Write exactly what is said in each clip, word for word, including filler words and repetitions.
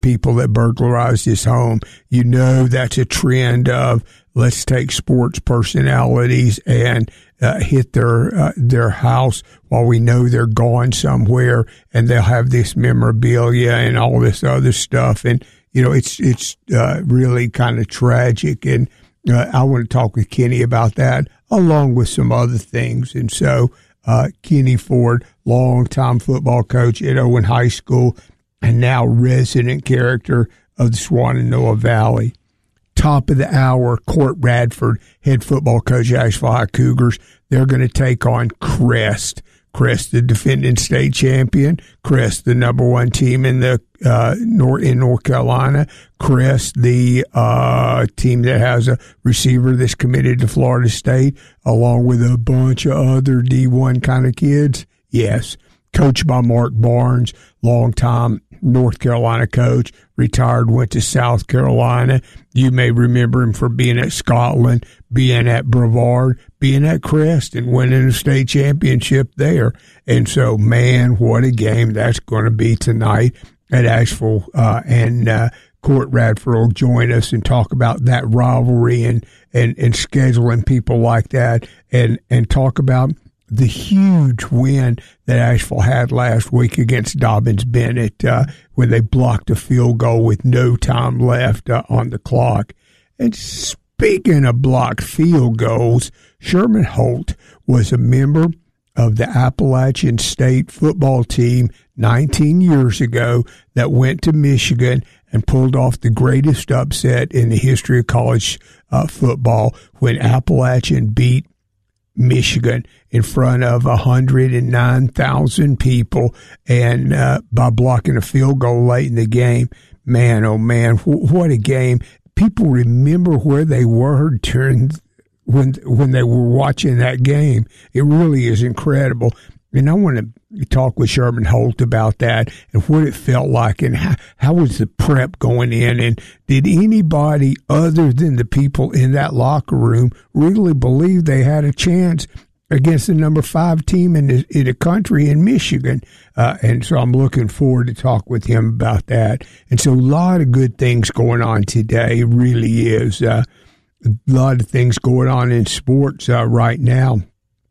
people that burglarized his home. You know that's a trend of let's take sports personalities and uh, hit their uh, their house while we know they're gone somewhere, and they'll have this memorabilia and all this other stuff. And, you know, it's it's uh, really kind of tragic. And uh, I want to talk with Kenny about that, along with some other things. And so uh, Kenny Ford, longtime football coach at Owen High School, and now resident character of the Shenandoah Valley. Top of the hour, Court Radford, head football coach at Asheville High Cougars. They're going to take on Crest. Crest, the defending state champion. Crest, the number one team in the uh, North in North Carolina. Crest, the uh, team that has a receiver that's committed to Florida State, along with a bunch of other D one kind of kids. Yes, coached by Mark Barnes, longtime North Carolina coach, retired, went to South Carolina. You may remember him for being at Scotland, being at Brevard, being at Crest, and winning a state championship there. And so, man, what a game that's going to be tonight at Asheville. Uh, and uh, Court Radford will join us and talk about that rivalry and, and, and scheduling people like that, and, and talk about the huge win that Asheville had last week against Dobyns-Bennett uh, when they blocked a field goal with no time left uh, on the clock. And speaking of blocked field goals, Sherman Holt was a member of the Appalachian State football team nineteen years ago that went to Michigan and pulled off the greatest upset in the history of college uh, football when Appalachian beat Michigan in front of one hundred nine thousand people, and uh, by blocking a field goal late in the game. Man, oh man, wh- what a game. People remember where they were during when when they were watching that game. It really is incredible. And I want to talk with Sherman Holt about that and what it felt like, and how, how was the prep going in, and did anybody other than the people in that locker room really believe they had a chance against the number five team in the, in the country in Michigan? Uh, and so I'm looking forward to talk with him about that. And so a lot of good things going on today. It really is. Uh, a lot of things going on in sports uh, right now,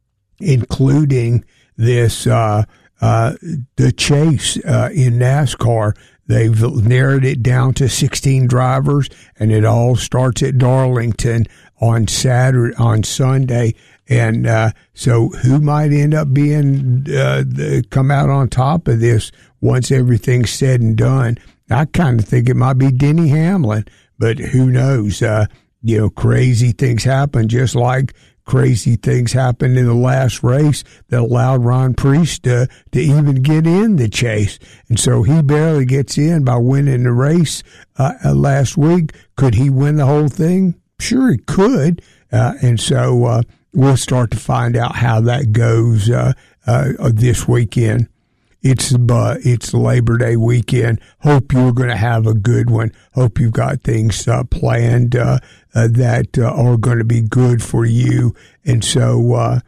including this, uh, uh, the chase uh, in NASCAR. They've narrowed it down to sixteen drivers, and it all starts at Darlington on Saturday, on Sunday. And uh, so who might end up being, uh, the, come out on top of this once everything's said and done? I kind of think it might be Denny Hamlin, but who knows? Uh, you know, crazy things happen, just like crazy things happened in the last race that allowed Ron Priest to, to even get in the chase. And so he barely gets in by winning the race uh, last week. Could he win the whole thing? Sure, he could. Uh, and so uh, we'll start to find out how that goes uh, uh, this weekend. It's uh, it's Labor Day weekend. Hope you're going to have a good one. Hope you've got things uh, planned uh, uh, that uh, are going to be good for you. And so uh,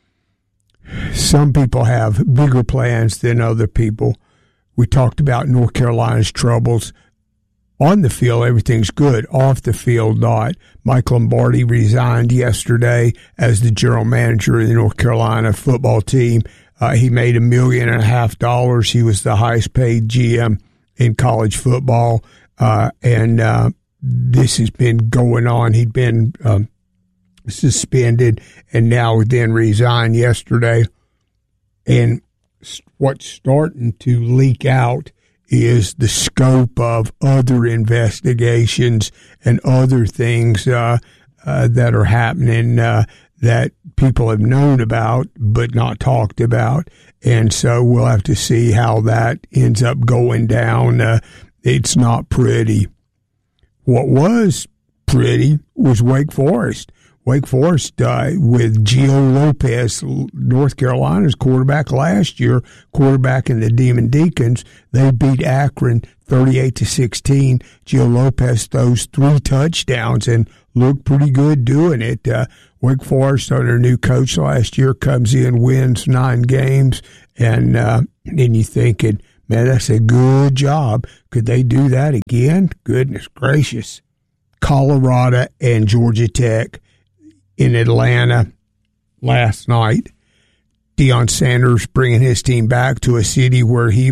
some people have bigger plans than other people. We talked about North Carolina's troubles. On the field, everything's good. Off the field, not. Mike Lombardi resigned yesterday as the general manager of the North Carolina football team. Uh, he made a million and a half dollars. He was the highest paid G M in college football. Uh, and uh, this has been going on. He'd been um, suspended and now then resigned yesterday. And what's starting to leak out is the scope of other investigations and other things uh, uh, that are happening uh, that people have known about but not talked about. And so we'll have to see how that ends up going down. Uh, it's not pretty. What was pretty was Wake Forest. Wake Forest uh, with Gio Lopez, North Carolina's quarterback last year, quarterback in the Demon Deacons. They beat Akron thirty-eight to sixteen. Gio Lopez throws three touchdowns and looked pretty good doing it. Uh, Wake Forest, under new coach last year, comes in, wins nine games, and uh, then you thinking, Man, that's a good job. Could they do that again? Goodness gracious. Colorado and Georgia Tech in Atlanta last night. Deion Sanders bringing his team back to a city where he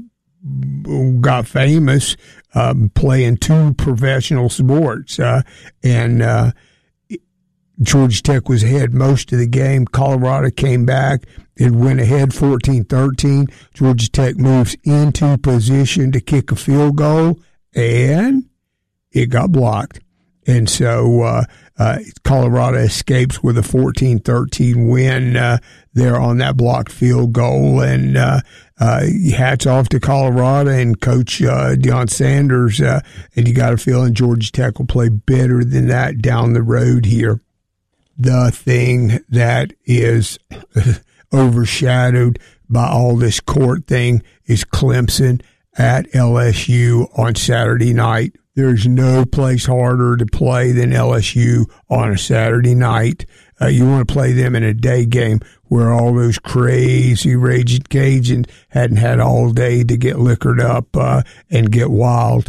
got famous um, playing two professional sports. Uh, and uh, Georgia Tech was ahead most of the game. Colorado came back. It went ahead fourteen thirteen. Georgia Tech moves into position to kick a field goal, and it got blocked. And so uh, uh, Colorado escapes with a fourteen thirteen win uh, there on that blocked field goal. And uh, uh, hats off to Colorado and Coach uh, Deion Sanders. Uh, and you got a feeling Georgia Tech will play better than that down the road here. The thing that is overshadowed by all this court thing is Clemson at L S U on Saturday night. There's no place harder to play than L S U on a Saturday night. Uh, you want to play them in a day game where all those crazy raging Cajuns hadn't had all day to get liquored up uh, and get wild.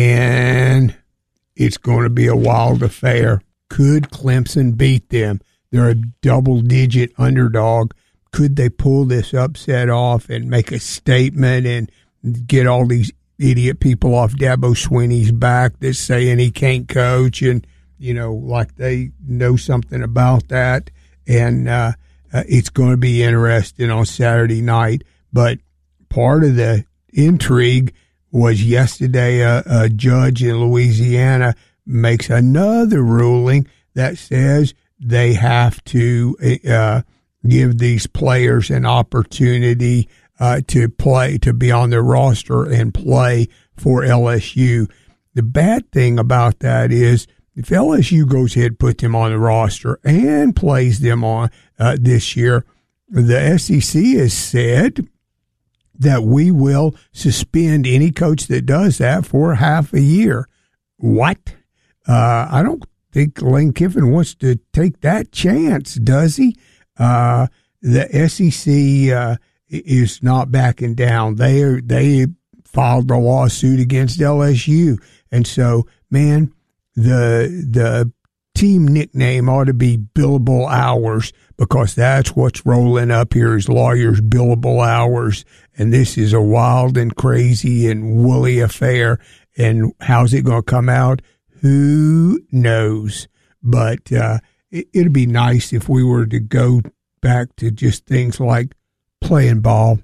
And it's going to be a wild affair. Could Clemson beat them? They're a double-digit underdog. Could they pull this upset off and make a statement and get all these idiot people off Dabo Swinney's back that's saying he can't coach and, you know, like they know something about that. And uh, uh, it's going to be interesting on Saturday night. But part of the intrigue was yesterday a, a judge in Louisiana makes another ruling that says they have to uh, give these players an opportunity uh, to play, to be on their roster and play for L S U. The bad thing about that is if L S U goes ahead and puts them on the roster and plays them on uh, this year, the S E C has said that we will suspend any coach that does that for half a year. What? Uh, I don't think Lane Kiffin wants to take that chance, does he? Uh, the S E C uh, is not backing down. They are, they filed a lawsuit against L S U, and so man, the the team nickname ought to be Billable Hours because that's what's rolling up here is lawyers' billable hours, and this is a wild and crazy and woolly affair. And how's it going to come out? Who knows? But uh, it, it'd be nice if we were to go back to just things like playing ball.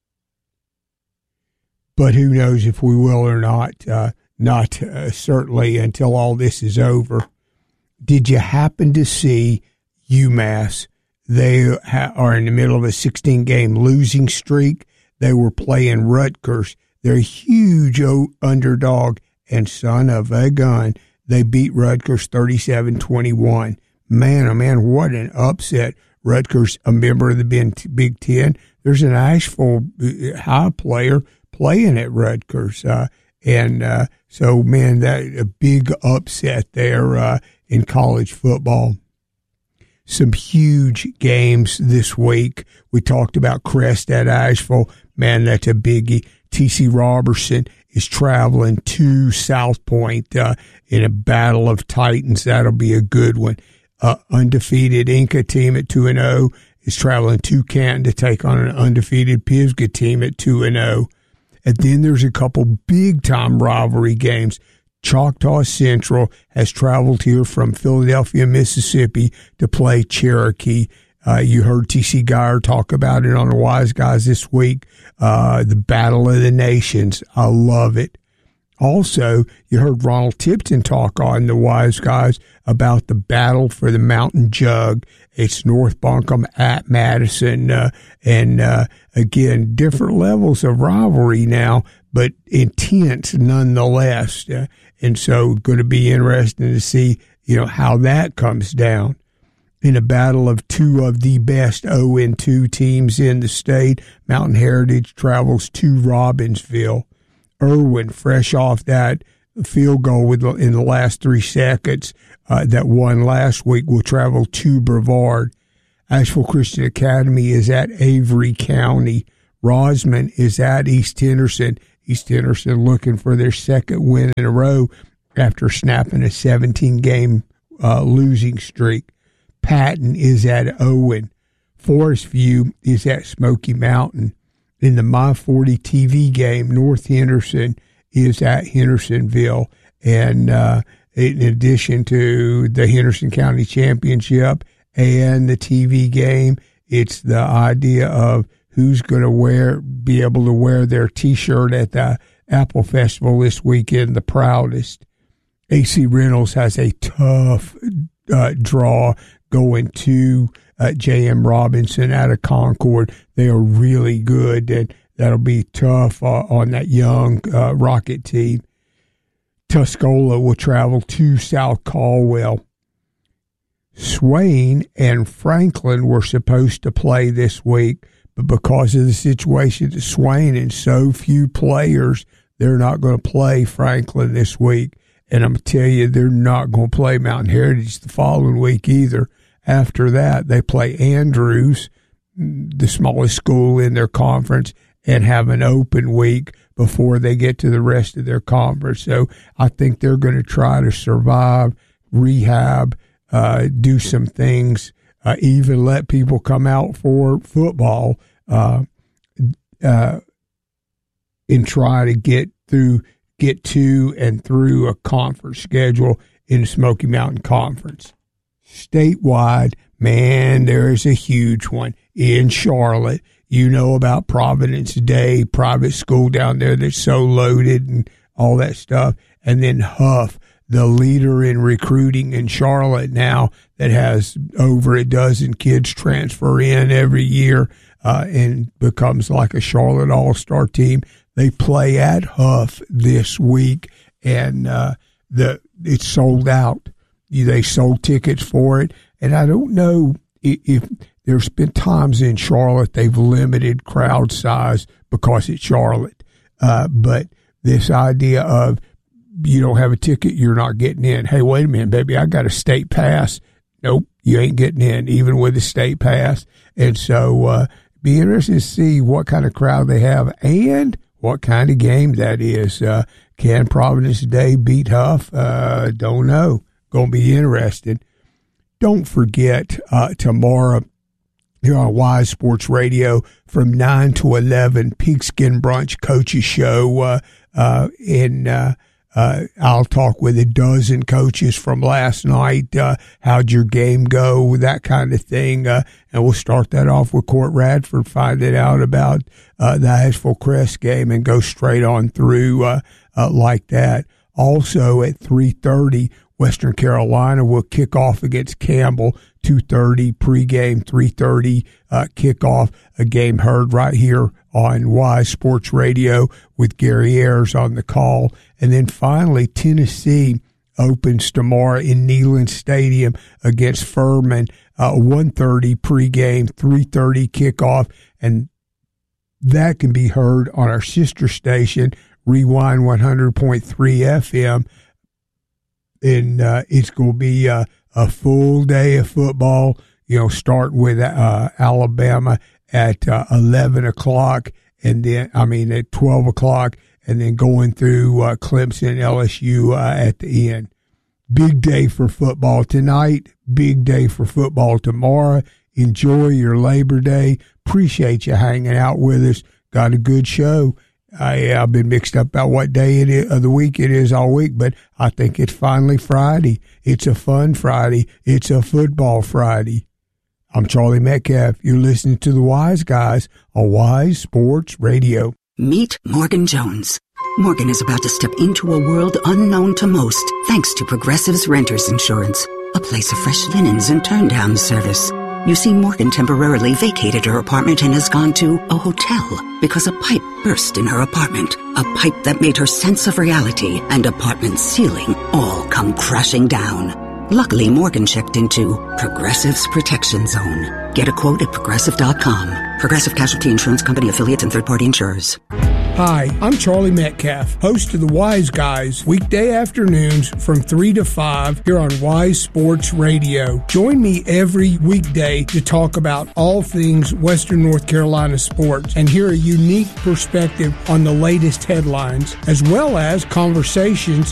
But who knows if we will or not. Uh, not uh, certainly until all this is over. Did you happen to see UMass? They ha- are in the middle of a sixteen-game losing streak. They were playing Rutgers. They're a huge o- underdog. And son of a gun, they beat Rutgers thirty-seven twenty-one. Man, oh man, what an upset. Rutgers, a member of the Big Ten. There's an Asheville High player playing at Rutgers. Uh, and uh, so, man, that a big upset there uh, in college football. Some huge games this week. We talked about Crest at Asheville. Man, that's a biggie. T C Robertson is traveling to South Point uh, in a battle of titans. That'll be a good one. Uh, undefeated Inca team at two and oh is traveling to Canton to take on an undefeated Pisgah team at two and oh. And then there's a couple big-time rivalry games. Choctaw Central has traveled here from Philadelphia, Mississippi to play Cherokee. Uh, you heard T C Geyer talk about it on the Wise Guys this week. Uh, the Battle of the Nations. I love it. Also, you heard Ronald Tipton talk on the Wise Guys about the battle for the Mountain Jug. It's North Buncombe at Madison. Uh, and, uh, again, different levels of rivalry now, but intense nonetheless. Uh, and so going to be interesting to see, you know, how that comes down. In a battle of two of the best oh and two teams in the state, Mountain Heritage travels to Robbinsville. Irwin, fresh off that field goal with in the last three seconds uh, that won last week, will travel to Brevard. Asheville Christian Academy is at Avery County. Rosman is at East Henderson. East Henderson looking for their second win in a row after snapping a seventeen-game uh, losing streak. Patton is at Owen. Forest View is at Smoky Mountain. In the My forty T V game, North Henderson is at Hendersonville. And uh, in addition to the Henderson County Championship and the T V game, it's the idea of who's going to wear, be able to wear their T-shirt at the Apple Festival this weekend, the proudest. A C Reynolds has a tough uh, draw going to uh, J M Robinson out of Concord. They are really good, and that'll be tough uh, on that young uh, Rocket team. Tuscola will travel to South Caldwell. Swain and Franklin were supposed to play this week, but because of the situation at Swain and so few players, they're not going to play Franklin this week. And I'm going to tell you, they're not going to play Mountain Heritage the following week either. After that, they play Andrews, the smallest school in their conference, and have an open week before they get to the rest of their conference. So I think they're going to try to survive, rehab, uh, do some things, uh, even let people come out for football, uh, uh, and try to get through, get to and through a conference schedule in the Smoky Mountain Conference. Statewide, man, there is a huge one in Charlotte. You know about Providence Day, private school down there that's so loaded and all that stuff. And then Huff, the leader in recruiting in Charlotte now, that has over a dozen kids transfer in every year uh, and becomes like a Charlotte All-Star team. They play at Huff this week, and uh, the it's sold out. They sold tickets for it, and I don't know if, if there's been times in Charlotte they've limited crowd size because it's Charlotte. Uh, but this idea of you don't have a ticket, you're not getting in. Hey, wait a minute, baby, I got a state pass. Nope, you ain't getting in, even with a state pass. And so uh, be interested to see what kind of crowd they have and what kind of game that is. Uh, can Providence Day beat Huff? Uh, don't know. Going to be interested. Don't forget, uh, tomorrow here on Wise Sports Radio from nine to eleven, Pigskin Brunch Coaches Show. Uh, uh, and uh, uh, I'll talk with a dozen coaches from last night. Uh, how'd your game go? That kind of thing. Uh, and we'll start that off with Court Radford, finding out about uh, the Asheville Crest game and go straight on through uh, uh, like that. Also at three thirty, Western Carolina will kick off against Campbell, two thirty pregame, three thirty uh, kickoff, a game heard right here on Wise Sports Radio with Gary Ayers on the call. And then finally, Tennessee opens tomorrow in Neyland Stadium against Furman, uh, one thirty pregame, three thirty kickoff, and that can be heard on our sister station, Rewind one hundred point three F M. And uh, it's going to be uh, a full day of football. You know, start with uh, Alabama at uh, eleven o'clock, and then, I mean, at twelve o'clock, and then going through uh, Clemson, L S U uh, at the end. Big day for football tonight. Big day for football tomorrow. Enjoy your Labor Day. Appreciate you hanging out with us. Got a good show. I, I've been mixed up about what day it is, of the week it is all week, but I think it's finally Friday. It's a fun Friday. It's a football Friday. I'm Charlie Metcalf. You're listening to The Wise Guys on Wise Sports Radio. Meet Morgan Jones. Morgan is about to step into a world unknown to most, thanks to Progressive's Renters Insurance, a place of fresh linens and turn-down service. You see, Morgan temporarily vacated her apartment and has gone to a hotel because a pipe burst in her apartment. A pipe that made her sense of reality and apartment ceiling all come crashing down. Luckily, Morgan checked into Progressive's Protection Zone. Get a quote at Progressive dot com. Progressive Casualty Insurance Company affiliates and third-party insurers. Hi, I'm Charlie Metcalf, host of the Wise Guys, weekday afternoons from three to five here on Wise Sports Radio. Join me every weekday to talk about all things Western North Carolina sports and hear a unique perspective on the latest headlines, as well as conversations